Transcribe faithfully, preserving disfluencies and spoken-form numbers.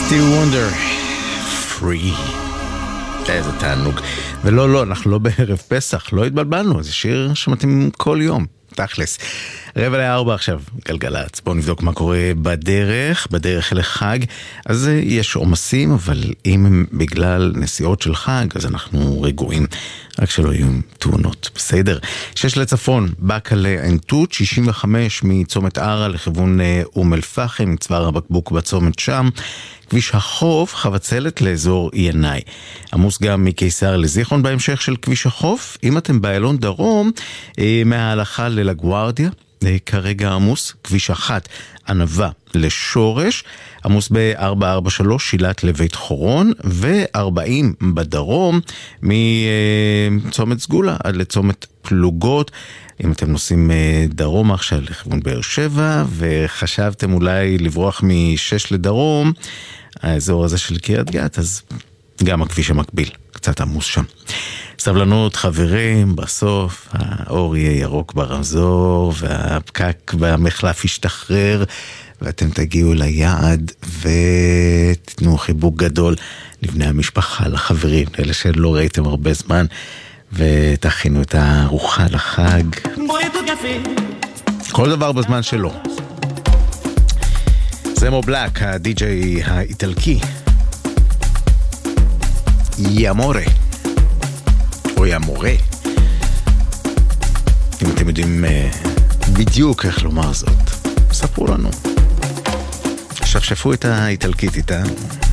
סטיבי וונדר, פרי. איזה תענוג. ולא, לא, אנחנו לא בערב פסח, לא התבלבלנו, זה שיר שמתאים כל יום, תכלס. רבע לארבע עכשיו, גלגלצ. בואו נבדוק מה קורה בדרך, בדרך אל החג. אז יש עומסים, אבל אם הם בגלל נסיעות של חג, אז אנחנו רגועים. רק שלא יהיו תאונות, בסדר. שש לצפון, בקה לעין תות, שישים וחמש מצומת ערה לכיוון אום אל פחם, צוואר הבקבוק בצומת שם. כביש החוף, חבצלת לאזור ינאי. עמוס גם מקיסר לזיכרון בהמשך של כביש החוף. אם אתם באלון דרום, מההלכה ללגוארדיה, כרגע עמוס, כביש אחת, ענבה לשורש, עמוס ב-ארבע ארבע שלוש, שילת לבית חורון, ו-ארבעים בדרום, מצומת סגולה עד לצומת פלוגות. אם אתם נוסעים דרום עכשיו לכיוון באר שבע, וחשבתם אולי לברוח משש לדרום, האזור הזה של קריית גת, אז גם הכביש המקביל, קצת עמוס שם. סבלנות חברים, בסוף האור יהיה ירוק ברמזור, והפקק במחלף ישתחרר, ואתם תגיעו ליעד, ותתנו חיבוק גדול לבני המשפחה, לחברים, אלה שלא ראיתם הרבה זמן, ותכינו את הארוחה לחג. כל דבר בזמן שלו. זמו בלק, הדי-ג'יי האיטלקי. ימורה. או ימורה. אם אתם יודעים בדיוק איך לומר זאת, ספרו לנו. שפשפו את האיטלקית איתה.